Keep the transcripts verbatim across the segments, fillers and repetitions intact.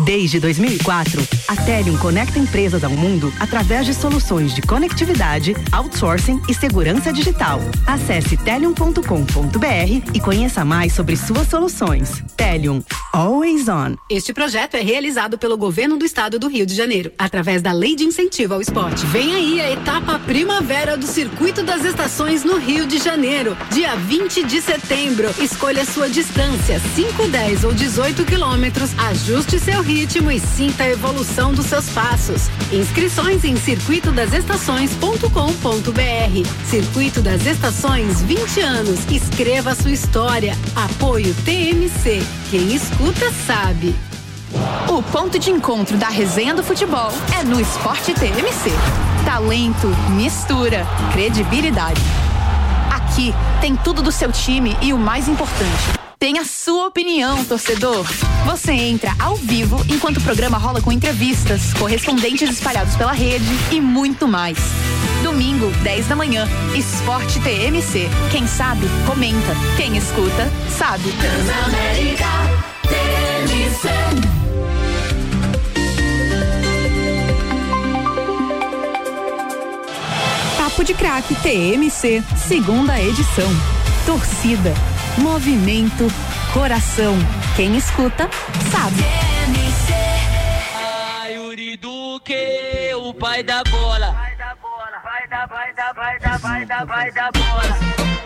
Desde dois mil e quatro, a Telium conecta empresas ao mundo através de soluções de conectividade, outsourcing e segurança digital. Acesse telium ponto com ponto br e conheça mais sobre suas soluções. Telium, always on. Este projeto é realizado pelo Governo do Estado do Rio de Janeiro, através da Lei de Incentivo ao Esporte. Vem aí a etapa primavera do Circuito das Estações no Rio de Janeiro, dia vinte de setembro. Escolha sua distância, cinco, dez ou dezoito quilômetros. Ajuste seu ritmo e sinta a evolução dos seus passos. Inscrições em circuito das estações ponto com ponto br. Circuito das Estações, vinte anos. Escreva a sua história. Apoio T M C. Quem escuta sabe. O ponto de encontro da resenha do futebol é no Esporte T M C. Talento, mistura, credibilidade. Aqui tem tudo do seu time e o mais importante, tem a sua opinião, torcedor. Você entra ao vivo enquanto o programa rola com entrevistas, correspondentes espalhados pela rede e muito mais. Domingo, dez da manhã, Esporte T M C. Quem sabe, comenta. Quem escuta, sabe. Transamérica T M C. Papo de Craque T M C, segunda edição. Torcida, movimento, coração. Quem escuta, sabe. Ah, Yuri Duque, o pai da bola. Vai da bola, vai da, vai da, vai da, vai da, vai da bola.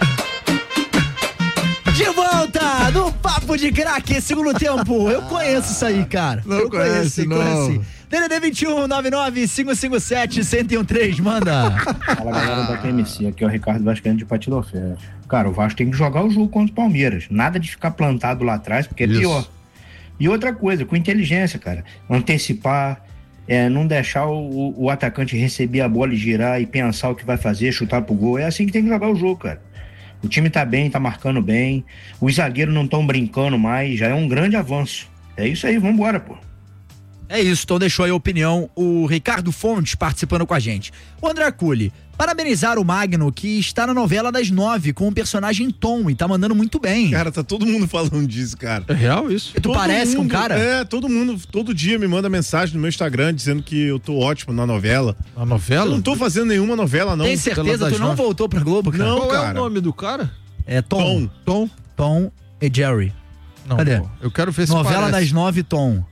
De volta no Papo de Craque, segundo tempo. Eu conheço isso aí, cara. Não Eu conhece, conheço, não. conheci. D D D vinte e um, nove nove cinco cinco sete, um zero um três, manda. Fala, galera da T M C, aqui é o Ricardo Vascaíno de Patilofé. Cara, o Vasco tem que jogar o jogo contra o Palmeiras. Nada de ficar plantado lá atrás, porque é Isso. pior. E outra coisa, com inteligência, cara. Antecipar, é, não deixar o, o atacante receber a bola e girar e pensar o que vai fazer, chutar pro gol. É assim que tem que jogar o jogo, cara. O time tá bem, tá marcando bem. Os zagueiros não estão brincando mais, já é um grande avanço. É isso aí, vambora, pô. É isso, então deixou aí a opinião o Ricardo Fontes participando com a gente. O André Culi, parabenizar o Magno, que está na novela das nove com o personagem Tom e tá mandando muito bem. Cara, tá todo mundo falando disso, cara. É real isso? Tu Todo parece com mundo, um cara? É, todo mundo, todo dia me manda mensagem no meu Instagram dizendo que eu tô ótimo na novela. A novela? Eu não tô fazendo nenhuma novela, não. Tem certeza? Tu não nove. voltou pra Globo, cara? Não, Qual cara. é o nome do cara? É Tom. Tom. Tom? Tom e Jerry. Não, Cadê? pô, eu quero ver se Novela parece. das nove, Tom.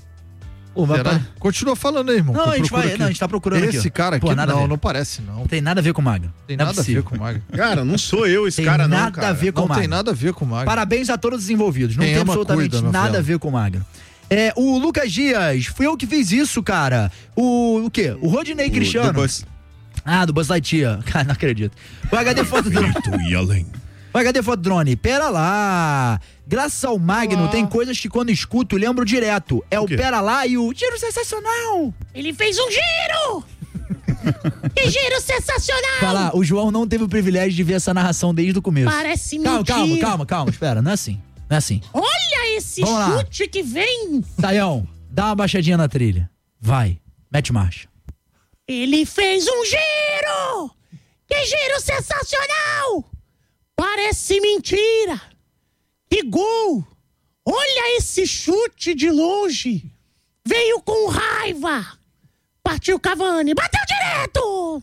Pô, mas Será? tá- Continua falando aí, irmão. Não, que eu a gente procuro vai- aqui. não, a gente tá procurando Esse aqui, ó. cara aqui, Pô, nada a não, ver. não parece, não. Não tem nada a ver com o Magno. Tem Não é nada a ver possível. com o Magno. Cara, não sou eu esse Tem cara, não, nada cara. a ver com Não o Magno. tem nada a ver com o Magno. Parabéns a todos os envolvidos. Não Quem tem ama, absolutamente cuida, novela. nada a ver com o Magno. É, o Lucas Dias, fui eu que fiz isso, cara. O, o quê? O Rodinei Cristiano. do Buzz. Ah, do Buzz Lightyear. Cara, não acredito. O H D Foto Drone. E além. O H D Foto Drone. Pera lá. Graças ao Magno, tem coisas que quando escuto lembro direto. É o, quê? Pera lá e o Giro Sensacional. Ele fez um giro! Que giro sensacional! Fala, o João não teve o privilégio de ver essa narração desde o começo. Parece Calma, mentira. calma, calma, calma. Espera, não é assim. Não é assim. Olha esse Vamos lá. chute que vem! Saião, dá uma baixadinha na trilha. Vai, mete marcha. Ele fez um giro! Que giro sensacional! Parece mentira! Que gol! Olha esse chute de longe! Veio com raiva! Partiu Cavani! Bateu direto!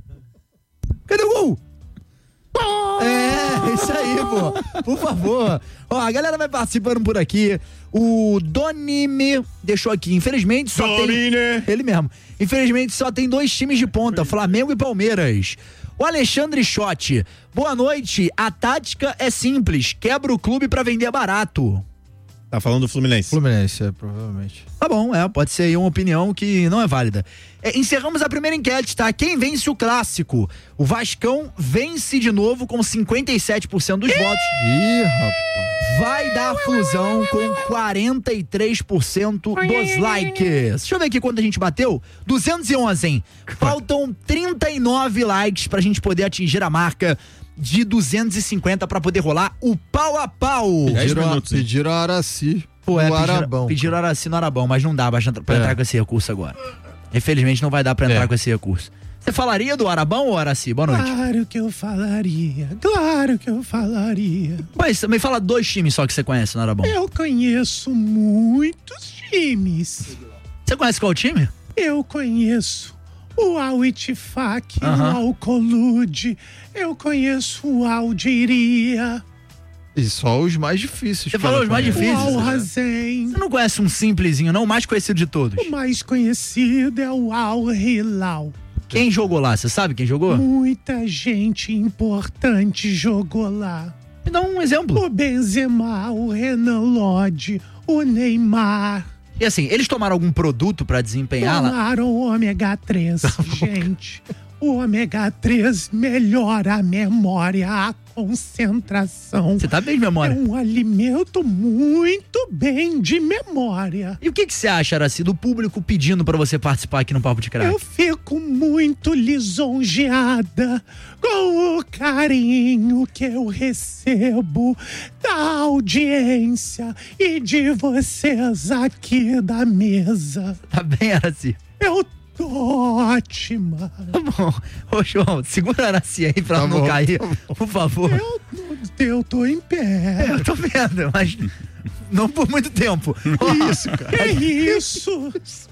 Cadê o gol? Gol! É, isso aí, pô. Por favor. Ó, a galera vai participando por aqui. O Donime deixou aqui. Infelizmente só Donime. tem... Ele mesmo. Infelizmente só tem dois times de ponta, Flamengo e Palmeiras. O Alexandre Schotti. Boa noite. A tática é simples. Quebra o clube pra vender barato. Tá falando do Fluminense. Fluminense, é, provavelmente. Tá bom, é, pode ser aí uma opinião que não é válida. É, encerramos a primeira enquete, tá? Quem vence o clássico? O Vascão vence de novo com cinquenta e sete por cento dos votos. Ih, rapaz. Vai dar fusão com quarenta e três por cento dos likes. Deixa eu ver aqui quanto a gente bateu. duzentos e onze, hein? Faltam trinta e nove likes pra gente poder atingir a marca de duzentos e cinquenta pra poder rolar o pau a pau. Pediram, a, minutos, hein? pediram a Araci. Pô, é, o pediram, Arabão. pediram Araci no Arabão, mas não dá pra, pra É. entrar com esse recurso agora. Infelizmente não vai dar pra entrar É. com esse recurso. Você falaria do Arabão ou Araci? Boa noite. Claro que eu falaria, claro que eu falaria. Mas me fala dois times só que você conhece no Arabão. Eu conheço muitos times. Você conhece qual time? Eu conheço o Al-Ittifaq, Aham. o Al-Kholoud, eu conheço o Algeria, E só os mais difíceis. Você que falou ela os mais conhece. o difíceis? Al-Hazen. Você não conhece um simplesinho, não? O mais conhecido de todos. O mais conhecido é o Al-Hilal. Quem jogou lá? Você sabe quem jogou? Muita gente importante jogou lá. Me dá um exemplo. O Benzema, o Renan Lodge, o Neymar. E assim, eles tomaram algum produto pra desempenhar lá? Tomaram o ômega três, gente. O ômega três melhora a memória, a concentração. Você tá bem de memória? É um alimento muito bem de memória. E o que que você acha, Araci, do público pedindo pra você participar aqui no Papo de Craque? Eu fico muito lisonjeada com o carinho que eu recebo da audiência e de vocês aqui da mesa. Tá bem, Araci? Eu tô ótima. Tá bom. Ô, João, segura a Araci aí pra Tá não bom, cair, tá por favor. Eu, eu tô em pé. Eu tô vendo, mas não por muito tempo. Isso, cara. Que isso?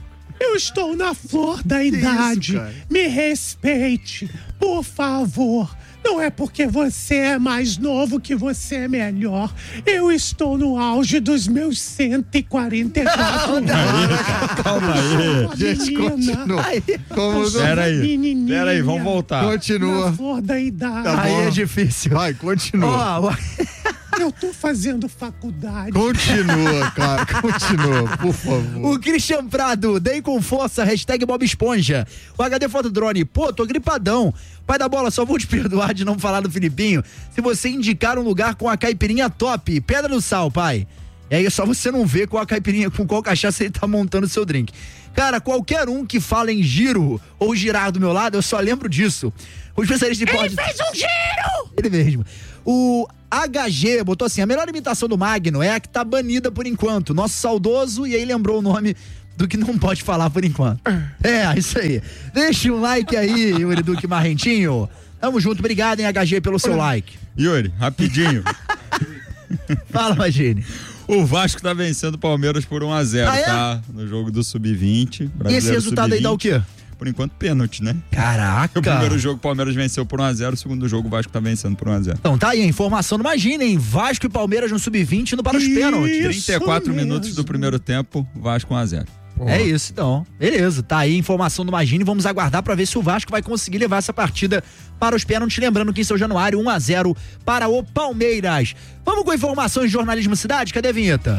Eu estou na flor da idade. cara? Me respeite, por favor. Não é porque você é mais novo que você é melhor. Eu estou no auge dos meus cento e quarenta e quatro anos. Calma aí. Gente, continua. Como Pera aí, menininha pera aí, vamos voltar. Continua. Na flor da idade. Tá Aí bom. é difícil. Vai, continua. Ó, ó, Eu tô fazendo faculdade. Continua, cara. Continua, por favor. o Christian Prado, dei com força, hashtag Bob Esponja. O H D Fotodrone, pô, tô gripadão. Pai da bola, só vou te perdoar de não falar do Filipinho se você indicar um lugar com a caipirinha top. Pedra do Sal, pai. E aí é só você não ver qual a caipirinha, com qual cachaça ele tá montando o seu drink. Cara, qualquer um que fala em giro ou girar do meu lado, eu só lembro disso. O especialista de Ele pode... fez um giro! Ele mesmo. O H G botou assim, a melhor imitação do Magno é a que tá banida por enquanto. Nosso saudoso, e aí lembrou o nome do que não pode falar por enquanto. É, isso aí. Deixa um like aí, Yuri Duque Marrentinho. Tamo junto, obrigado, hein, H G, pelo seu like. Yuri, rapidinho. Fala, Magine. O Vasco tá vencendo o Palmeiras por um a zero, Ah, é? tá? No jogo do sub vinte. E esse resultado aí dá o quê? Por enquanto, pênalti, né? Caraca. O primeiro jogo o Palmeiras venceu por um a zero, o segundo jogo o Vasco tá vencendo por um a zero. Então tá aí a informação do Magine, hein? Vasco e Palmeiras no sub vinte indo para os pênaltis. trinta e quatro minutos do primeiro tempo, Vasco um a zero. É isso, então. Beleza, tá aí a informação do Magine. Vamos aguardar pra ver se o Vasco vai conseguir levar essa partida para os pênaltis. Lembrando que em São Januário, um a zero para o Palmeiras. Vamos com informações de jornalismo cidade? Cadê a vinheta?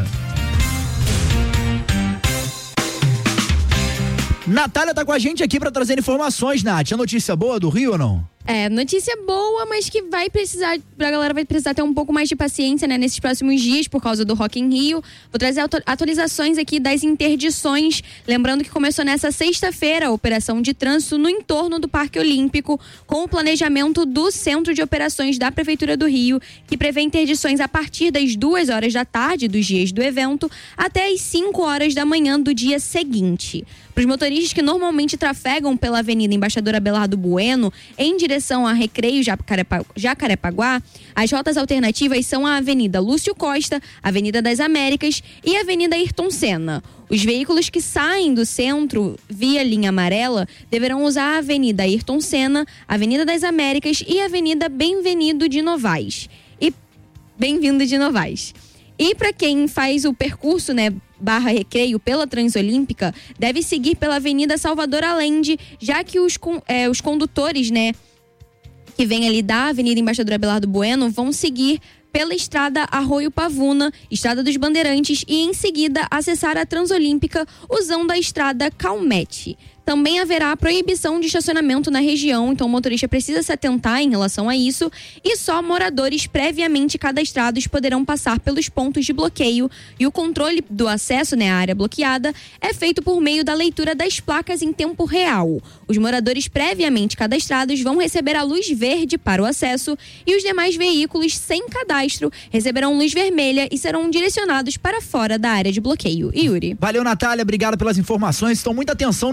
Natália tá com a gente aqui pra trazer informações, Nath. A notícia boa do Rio ou não? É, notícia boa, mas que vai precisar, a galera vai precisar ter um pouco mais de paciência, né, nesses próximos dias, por causa do Rock in Rio. Vou trazer atualizações aqui das interdições, lembrando que começou nessa sexta-feira a operação de trânsito no entorno do Parque Olímpico, com o planejamento do Centro de Operações da Prefeitura do Rio, que prevê interdições a partir das duas horas da tarde dos dias do evento até as cinco horas da manhã do dia seguinte. Para os motoristas que normalmente trafegam pela Avenida Embaixador Abelardo Bueno, em direção a Recreio Jacarepaguá, as rotas alternativas são a Avenida Lúcio Costa, Avenida das Américas e Avenida Ayrton Senna. Os veículos que saem do centro via linha amarela deverão usar a Avenida Ayrton Senna, Avenida das Américas e Avenida Bem-vindo de Novaes. E Bem-vindo de Novaes. E para quem faz o percurso, né, barra Recreio pela Transolímpica, deve seguir pela Avenida Salvador Allende, já que os, é, os condutores, né, que vêm ali da Avenida Embaixador Abelardo Bueno vão seguir pela estrada Arroio Pavuna, estrada dos Bandeirantes, e em seguida acessar a Transolímpica usando a estrada Calmete. Também haverá proibição de estacionamento na região, então o motorista precisa se atentar em relação a isso, e só moradores previamente cadastrados poderão passar pelos pontos de bloqueio, e o controle do acesso, né, à área bloqueada é feito por meio da leitura das placas em tempo real. Os moradores previamente cadastrados vão receber a luz verde para o acesso, e os demais veículos sem cadastro receberão luz vermelha e serão direcionados para fora da área de bloqueio. Yuri. Valeu, Natália, obrigado pelas informações. Então, muita atenção no trânsito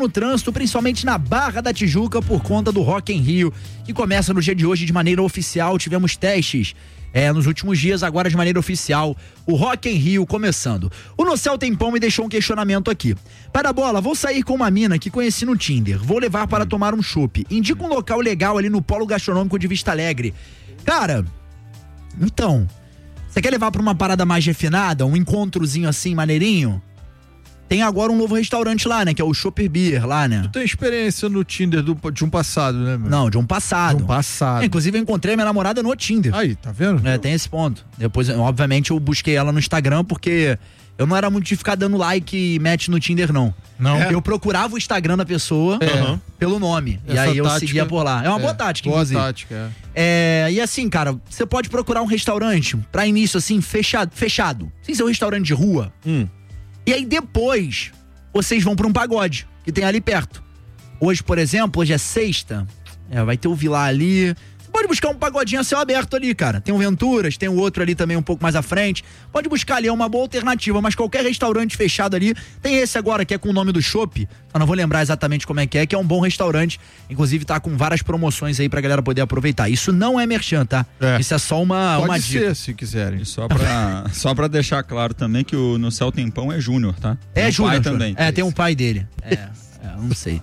trânsito, principalmente na Barra da Tijuca, por conta do Rock in Rio, que começa no dia de hoje de maneira oficial. Tivemos testes é, nos últimos dias, agora de maneira oficial, o Rock in Rio começando. O Nocel Tempão me deixou um questionamento aqui. Para a bola, vou sair com uma mina que conheci no Tinder, vou levar para tomar um chopp. Indica um local legal ali no Polo Gastronômico de Vista Alegre. Cara, então, você quer levar para uma parada mais refinada, um encontrozinho assim, maneirinho? Tem agora um novo restaurante lá, né? Que é o Chopper Beer lá, né? Tu tem experiência no Tinder do, de um passado, né, meu? Não, de um passado. De um passado. É, inclusive, eu encontrei minha namorada no Tinder. Aí, tá vendo? É, tem esse ponto. Depois, obviamente, eu busquei ela no Instagram, porque eu não era muito de ficar dando like e match no Tinder, não. Não? É. Eu procurava o Instagram da pessoa é. pelo nome. Essa e aí eu tática, seguia por lá. É uma é, boa tática, boa inclusive. tática, é. É, e assim, cara, você pode procurar um restaurante pra início, assim, fechado. fechado. Sem ser um restaurante de rua. Hum. E aí depois vocês vão pra um pagode, que tem ali perto. Hoje, por exemplo, hoje é sexta, é, vai ter o Vilar ali. Você pode buscar um pagodinho a céu aberto ali, cara. Tem o Venturas, tem o outro ali também um pouco mais à frente. Pode buscar ali, é uma boa alternativa, mas qualquer restaurante fechado ali, tem esse agora que é com o nome do Chopp, eu não vou lembrar exatamente como é que é, que é um bom restaurante, inclusive tá com várias promoções aí pra galera poder aproveitar. Isso não é merchan, tá? É. Isso é só uma, Pode uma ser, dica. se quiserem. E só pra, só pra deixar claro também que o Nocel Tempão é Júnior, tá? É Júnior também. É, tem um pai dele. É, é não sei.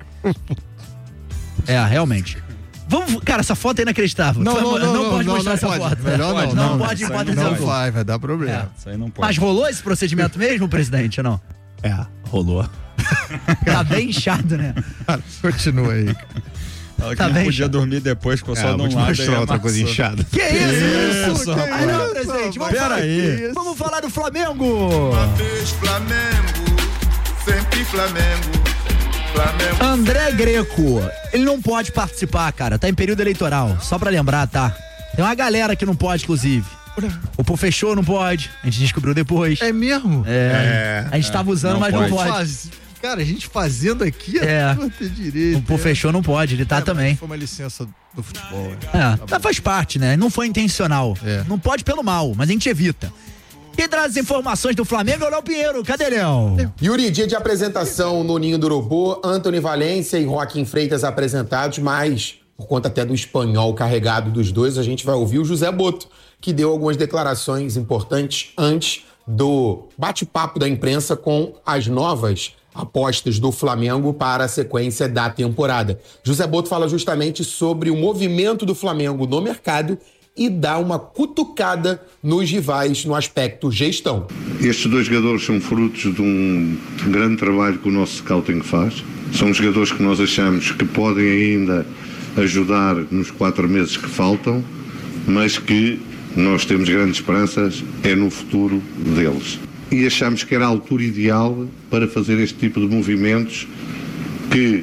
É, realmente. Vamos, cara, essa foto é inacreditável. Não, não, não, não, pode não, mostrar não essa pode. foto. Melhor não, não, não, pode, não, pode não dizer. vai, vai dar problema. Isso aí não pode. Mas rolou esse procedimento mesmo, presidente, ou não? É, rolou. Tá bem inchado, né? Continua aí. Ela Tá que bem não podia inchado. dormir depois, ficou É, só de vou um te lado. mostrar aí outra amassou. coisa inchada. Que isso, Isso, rapaz? rapaz. Não, presidente, vamos Pera falar, aí. Vamos falar do Flamengo. Uma vez Flamengo, sempre Flamengo. Flamengo. André Greco, ele não pode participar, cara. Tá em período eleitoral, só pra lembrar, tá? Tem uma galera que não pode, inclusive. O Pô Fechou não pode, a gente descobriu depois. É mesmo? É. É. A gente tava usando, Não mas pode. não pode. Faz- Cara, a gente fazendo aqui É. puta direito. O Pô Fechou não pode, ele tá É, também. Foi uma licença do futebol. É, tá, faz parte, né? Não foi intencional. É. Não pode pelo mal, mas a gente evita. Quem traz as informações do Flamengo é o Léo Pinheiro. Cadê, Léo? Yuri, dia de apresentação no Ninho do Urubu, Antony Valência e Joaquim Freitas apresentados, mas por conta até do espanhol carregado dos dois, a gente vai ouvir o José Boto, que deu algumas declarações importantes antes do bate-papo da imprensa com as novas apostas do Flamengo para a sequência da temporada. José Boto fala justamente sobre o movimento do Flamengo no mercado e dá uma cutucada nos rivais no aspecto gestão. Estes dois jogadores são frutos de um grande trabalho que o nosso scouting faz. São jogadores que nós achamos que podem ainda ajudar nos quatro meses que faltam, mas que nós temos grandes esperanças é no futuro deles. E achamos que era a altura ideal para fazer este tipo de movimentos que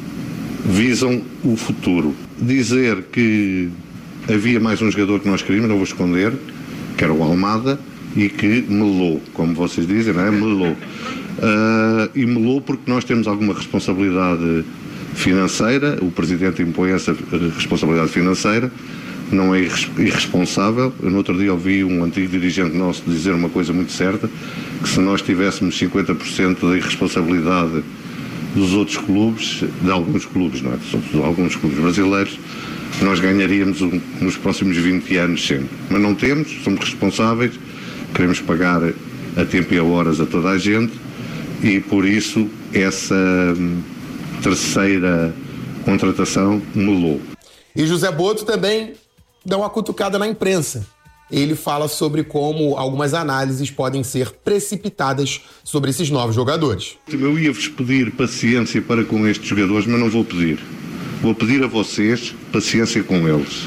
visam o futuro. Dizer que havia mais um jogador que nós queríamos, não vou esconder, que era o Almada, e que melou, como vocês dizem, não é? Melou. Uh, e melou porque nós temos alguma responsabilidade financeira, o Presidente impõe essa responsabilidade financeira, não é irresponsável. Eu no outro dia ouvi um antigo dirigente nosso dizer uma coisa muito certa, que se nós tivéssemos cinquenta por cento da irresponsabilidade dos outros clubes, de alguns clubes, não é? De alguns clubes brasileiros, nós ganharíamos um, nos próximos vinte anos sempre. Mas não temos, somos responsáveis, queremos pagar a tempo e a horas a toda a gente e por isso essa hum, terceira contratação melou. E José Boto também dá uma cutucada na imprensa. Ele fala sobre como algumas análises podem ser precipitadas sobre esses novos jogadores. Eu ia-vos pedir paciência para com estes jogadores, mas não vou pedir. Vou pedir a vocês paciência com eles.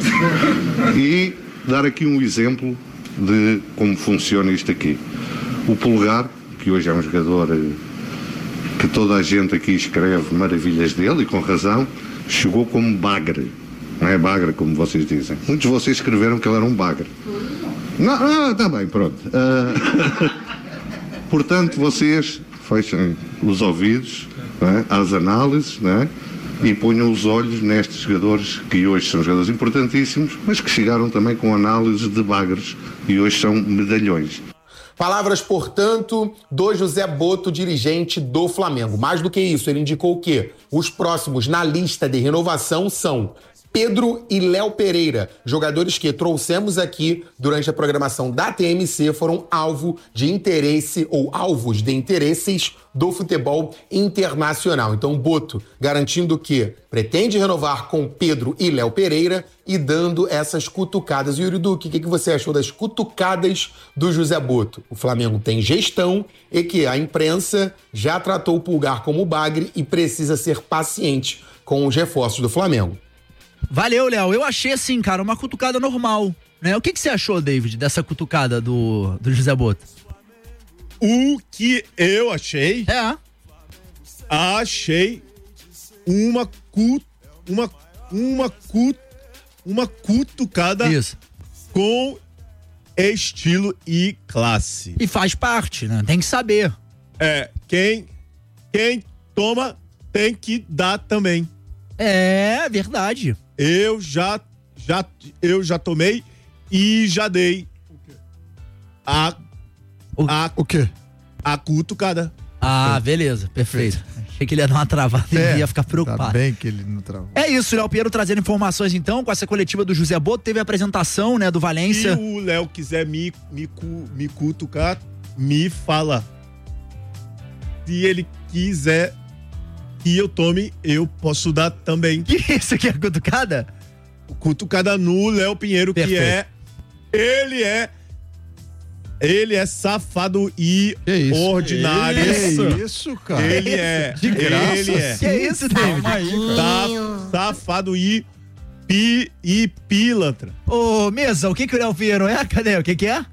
E dar aqui um exemplo de como funciona isto aqui. O Pulgar, que hoje é um jogador que toda a gente aqui escreve maravilhas dele, e com razão, chegou como bagre. Não é bagre, como vocês dizem. Muitos de vocês escreveram que ele era um bagre. Não, ah, está bem, pronto. Uh, portanto, vocês fechem os ouvidos, não é, às análises, não é, e ponham os olhos nestes jogadores que hoje são jogadores importantíssimos, mas que chegaram também com análises de bagres e hoje são medalhões. Palavras, portanto, do José Boto, dirigente do Flamengo. Mais do que isso, ele indicou que os próximos na lista de renovação são Pedro e Léo Pereira, jogadores que trouxemos aqui durante a programação da T M C, foram alvo de interesse ou alvos de interesses do futebol internacional. Então, Boto garantindo que pretende renovar com Pedro e Léo Pereira e dando essas cutucadas. Yuri Duque, o que, que você achou das cutucadas do José Boto? O Flamengo tem gestão e que a imprensa já tratou o Pulgar como bagre e precisa ser paciente com os reforços do Flamengo. Valeu, Léo. Eu achei assim, cara, uma cutucada normal, né? O que, que você achou, David, dessa cutucada do, do José Boto? O que eu achei... É. Achei uma cu... Uma... Uma cu... Uma cutucada... Isso. Com estilo e classe. E faz parte, né? Tem que saber. É, quem... Quem toma tem que dar também. É, verdade. Eu já, já, eu já tomei e já dei a, a, o quê? A cutucada. Ah, beleza, perfeito. Achei que ele ia dar uma travada É, e ia ficar preocupado. Tá bem que ele não travou. É isso, Léo Pinheiro trazendo informações então, com essa coletiva do José Boto, teve a apresentação, né, do Valência. Se o Léo quiser me, me, cu- me cutucar, me fala. Se ele quiser que eu tome, eu posso dar também. Que isso aqui é cutucada? Cutucada no Léo Pinheiro, Perfeito. que é... Ele é... Ele é safado e isso? ordinário. Que isso? isso, cara? Ele é. De graça, Ele é. Que isso, David? Tá, safado e, pi, e pilantra. Ô, Mesa, o que que o Léo Pinheiro é? Cadê? O que que é?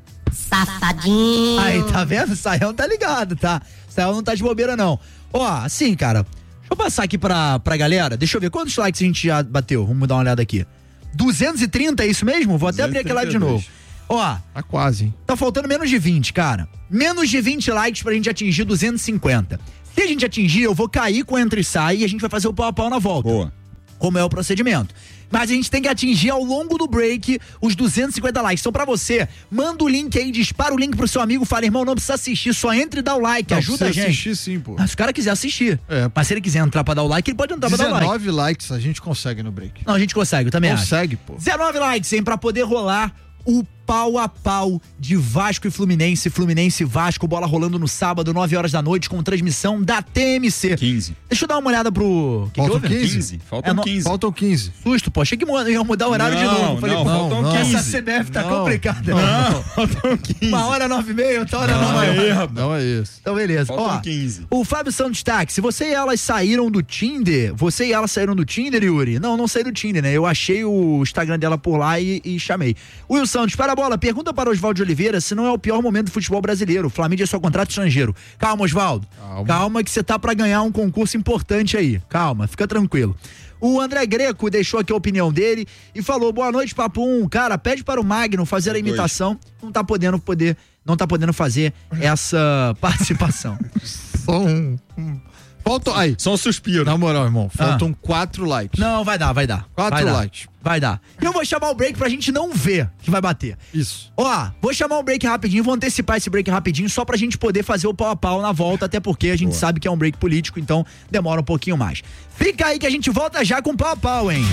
Safadinho. Aí, tá vendo? O Saião tá ligado, tá? O Saião não tá de bobeira, não. Ó, assim, cara, deixa eu passar aqui pra, pra galera. Deixa eu ver quantos likes a gente já bateu. Vamos dar uma olhada aqui. duzentos e trinta, é isso mesmo? Vou até abrir aquele like de novo. Ó, tá quase, hein? Tá faltando menos de vinte, cara. Menos de vinte likes pra gente atingir duzentos e cinquenta. Se a gente atingir, eu vou cair com entra e sai e a gente vai fazer o pau a pau na volta. Boa. Como é o procedimento. Mas a gente tem que atingir ao longo do break os duzentos e cinquenta likes. Então, pra você, manda o link aí, dispara o link pro seu amigo, fala, irmão, não precisa assistir, só entre e dá o like, Não, ajuda a gente. assistir sim, pô. Mas se o cara quiser assistir. É. Mas se ele quiser entrar pra dar o like, ele pode entrar pra dar o like. dezenove likes a gente consegue no break. Não, a gente consegue, eu também acho. Consegue, pô. dezenove likes, hein, pra poder rolar o pau a pau de Vasco e Fluminense, Fluminense e Vasco, bola rolando no sábado, nove horas da noite, com transmissão da T M C. quinze. Deixa eu dar uma olhada pro... Que Faltam que houve? quinze. Faltam É, no- quinze. Faltam quinze. Susto, pô, achei que mu- ia mudar o horário de Não, novo. Falei, não, pô, faltam não, quinze. essa C B F tá Não. complicada. Não, faltam quinze. Uma hora nove e meia, outra hora Não, nove aí, e rapaz. Não é isso. Então, beleza. Faltam Ó, quinze. o Fábio Santos Táxi, você e elas saíram do Tinder? Você e ela saíram do Tinder, Yuri? Não, não saí do Tinder, né? Eu achei o Instagram dela por lá e, e chamei. Will Santos, para a bola, pergunta para o Oswaldo de Oliveira se não é o pior momento do futebol brasileiro. O Flamengo é só contrato estrangeiro. Calma, Oswaldo. Calma. Calma que você tá para ganhar um concurso importante aí. Calma, fica tranquilo. O André Greco deixou aqui a opinião dele e falou, boa noite, Papo um. Cara, pede para o Magno fazer a imitação. Não tá podendo poder, não tá podendo fazer essa participação. Só um. um. Faltam. Aí. Só um suspiro. Na moral, irmão, faltam quatro likes. Não, vai dar, vai dar. Quatro vai dar, likes. Vai dar. E eu vou chamar o break pra gente não ver que vai bater. Isso. Ó, vou chamar o break rapidinho, vou antecipar esse break rapidinho só pra gente poder fazer o pau a pau na volta, até porque a gente Boa. sabe que é um break político, então demora um pouquinho mais. Fica aí que a gente volta já com o pau a pau, hein?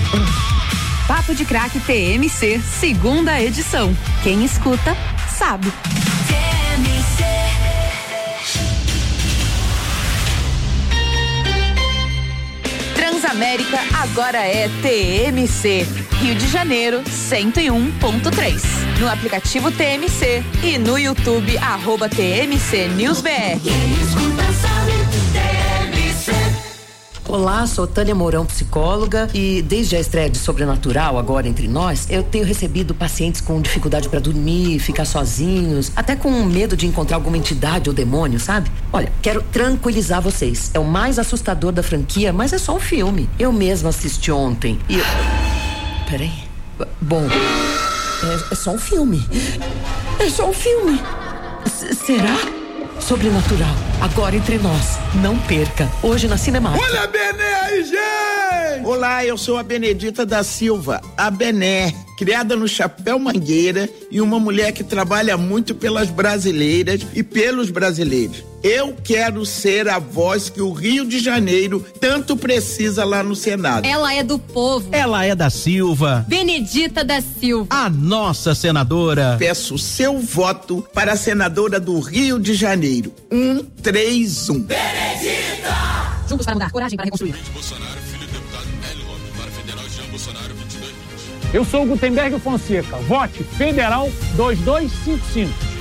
Papo de Craque T M C, segunda edição. Quem escuta, sabe. Transamérica agora é T M C. Rio de Janeiro, cento e um ponto três. No aplicativo T M C e no YouTube, arroba T M C News B R. Olá, sou Tânia Mourão, psicóloga, e desde a estreia de Sobrenatural, agora entre nós, eu tenho recebido pacientes com dificuldade para dormir, ficar sozinhos, até com medo de encontrar alguma entidade ou demônio, sabe? Olha, quero tranquilizar vocês. É o mais assustador da franquia, mas é só um filme. Eu mesma assisti ontem e... eu- Peraí. Bom, é, é só um filme. É só um filme. S- será? Sobrenatural, agora entre nós. Não perca. Hoje na Cinemark. Olha a Bené aí, gente! Olá, eu sou a Benedita da Silva, a Bené, que criada no Chapéu Mangueira e uma mulher que trabalha muito pelas brasileiras e pelos brasileiros. Eu quero ser a voz que o Rio de Janeiro tanto precisa lá no Senado. Ela é do povo. Ela é da Silva. Benedita da Silva. A nossa senadora. Peço seu voto para a senadora do Rio de Janeiro. Um, três, um. Benedita! Juntos para mudar, coragem para reconstruir. Eu sou o Gutenberg Fonseca. Vote Federal dois dois cinco cinco.